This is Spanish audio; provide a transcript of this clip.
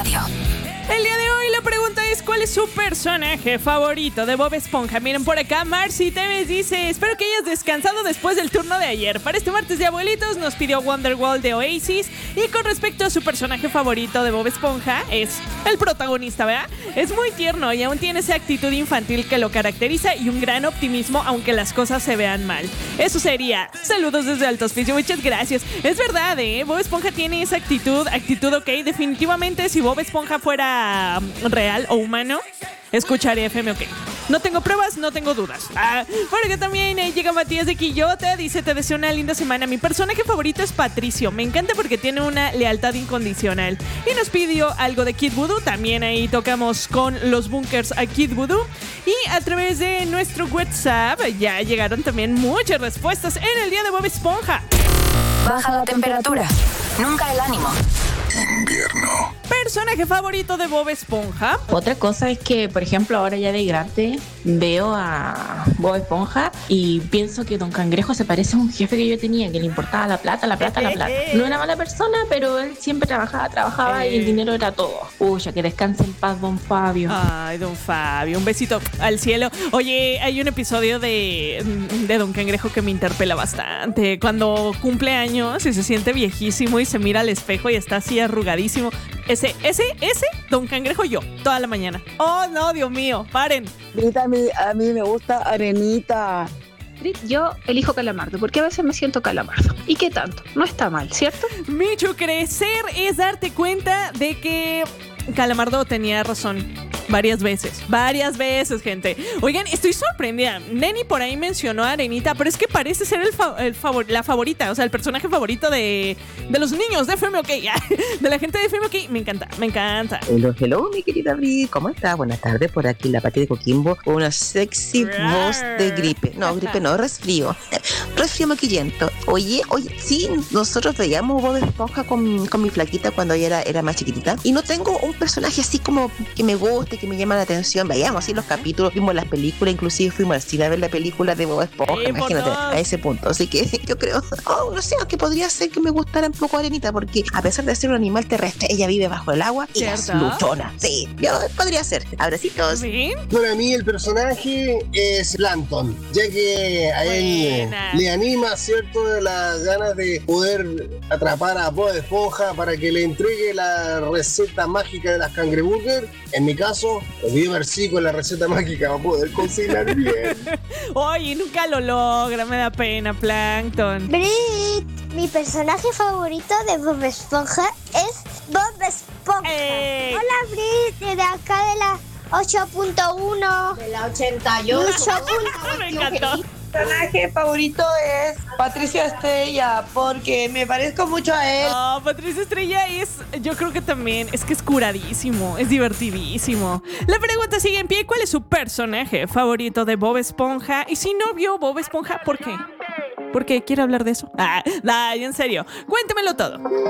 Radio. El día de hoy la pregunta es: ¿cuál es su personaje favorito de Bob Esponja? Miren, por acá Marcy Tevez dice: espero que hayas descansado después del turno de ayer. Para este martes de abuelitos nos pidió Wonderwall de Oasis. Y con respecto a su personaje favorito de Bob Esponja, es el protagonista, ¿verdad? Es muy tierno y aún tiene esa actitud infantil que lo caracteriza y un gran optimismo aunque las cosas se vean mal. Eso sería. Saludos desde Alto Hospicio, muchas gracias. Es verdad, Bob Esponja tiene esa actitud ok. Definitivamente si Bob Esponja fuera real o humano, escucharía FM OK. No tengo pruebas, no tengo dudas. Por acá también llega Matías de Quillota. Dice: te deseo una linda semana. Mi personaje favorito es Patricio. Me encanta porque tiene una lealtad incondicional. Y nos pidió algo de Kid Voodoo. También ahí tocamos con los bunkers a Kid Voodoo. Y a través de nuestro WhatsApp ya llegaron también muchas respuestas en el día de Bob Esponja. Baja la temperatura, nunca el ánimo. Invierno. ¿Personaje favorito de Bob Esponja? Otra cosa es que, por ejemplo, ahora ya de grande veo a Bob Esponja y pienso que Don Cangrejo se parece a un jefe que yo tenía, que le importaba la plata. No era mala persona, pero él siempre trabajaba y el dinero era todo. Uy, ya que descanse en paz, Don Fabio. Ay, Don Fabio, un besito al cielo. Oye, hay un episodio de Don Cangrejo que me interpela bastante. Cuando cumple años y se siente viejísimo y se mira al espejo y está así arrugadísimo. Ese, Don Cangrejo yo, toda la mañana. Oh, no, Dios mío, paren. A mí me gusta Arenita. Yo elijo Calamardo porque a veces me siento Calamardo. ¿Y qué tanto? No está mal, ¿cierto? Micho, crecer es darte cuenta de que Calamardo tenía razón. Varias veces, gente. Oigan, estoy sorprendida. Neni por ahí mencionó a Arenita, pero es que parece ser la favorita, o sea, el personaje favorito de los niños de FM OK, de la gente de FM OK. Me encanta. Hello, mi querida Bri, ¿cómo está? Buenas tardes, por aquí la Pati de Coquimbo, una sexy voz de gripe. No, resfrío maquillento. Oye, sí, nosotros veíamos Bob Esponja con mi flaquita cuando ella era más chiquitita, y no tengo un personaje así como que me guste, que me llama la atención. Veíamos así los capítulos, vimos las películas, inclusive fuimos al cine a ver la película de Bob Esponja, imagínate, a ese punto. Así que yo creo, no sé, que podría ser que me gustara un poco Arenita, porque a pesar de ser un animal terrestre, ella vive bajo el agua y es luchona. Sí, podría ser. Abracitos. ¿Sí? Para mí el personaje es Plankton, ya que a él le anima, ¿cierto?, las ganas de poder atrapar a Bob Esponja para que le entregue la receta mágica de las cangreburger. En mi caso, olvidé Marcí con la receta mágica para poder cocinar bien. Oye, nunca lo logra, me da pena, Plankton. Brit, mi personaje favorito de Bob Esponja es Bob Esponja. Hola, Brit, desde acá de la 8.1. De la 88. Me encantó. Mi personaje favorito es Patricio Estrella, porque me parezco mucho a él. Patricio Estrella yo creo que también, es que es curadísimo, es divertidísimo. La pregunta sigue en pie: ¿cuál es su personaje favorito de Bob Esponja? Y si no vio Bob Esponja, ¿por qué? ¿Por qué quiere hablar de eso? En serio, cuéntemelo todo.